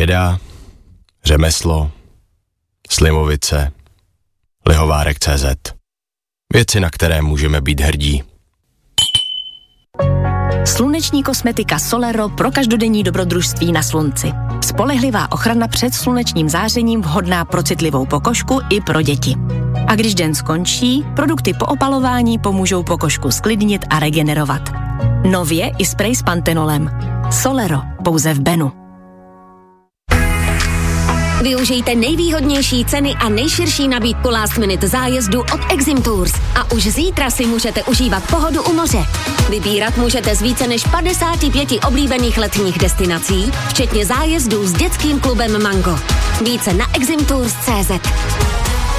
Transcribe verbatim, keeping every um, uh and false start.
Věda, řemeslo, Slimovice, Lihovárek tečka cé zet. Věci, na které můžeme být hrdí. Sluneční kosmetika Solero pro každodenní dobrodružství na slunci. Spolehlivá ochrana před slunečním zářením, vhodná pro citlivou pokožku i pro děti. A když den skončí, produkty po opalování pomůžou pokožku sklidnit a regenerovat. Nově i sprej s pantenolem. Solero, pouze v Benu. Využijte nejvýhodnější ceny a nejširší nabídku last minute zájezdu od Exim Tours a už zítra si můžete užívat pohodu u moře. Vybírat můžete z více než padesáti pěti oblíbených letních destinací, včetně zájezdů s dětským klubem Mango. Více na exim tours tečka cé zet.